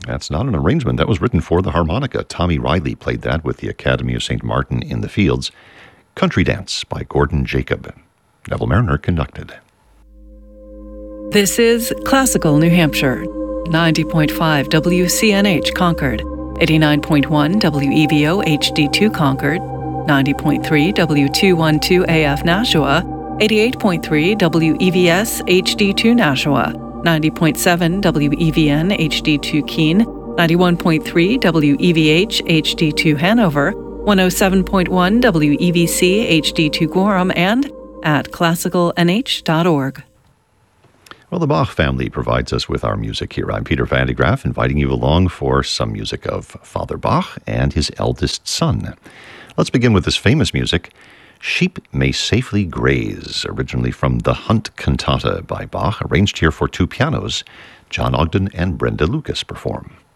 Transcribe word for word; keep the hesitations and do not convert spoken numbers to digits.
That's not an arrangement. That was written for the harmonica. Tommy Riley played that with the Academy of Saint Martin in the Fields. Country Dance by Gordon Jacob. Neville Mariner conducted. This is Classical New Hampshire. ninety point five W C N H Concord. eighty-nine point one W E V O H D two Concord. ninety point three W two twelve A F Nashua. eighty-eight point three W E V S H D two Nashua. ninety point seven W E V N H D two Keene. ninety-one point three W E V H H D two Hanover. one oh seven point one W E V C H D two Gorham, and at classical n h dot org. Well, the Bach family provides us with our music here. I'm Peter Van de Graaff, inviting you along for some music of Father Bach and his eldest son. Let's begin with this famous music, Sheep May Safely Graze, originally from the Hunt Cantata by Bach, arranged here for two pianos. John Ogden and Brenda Lucas perform.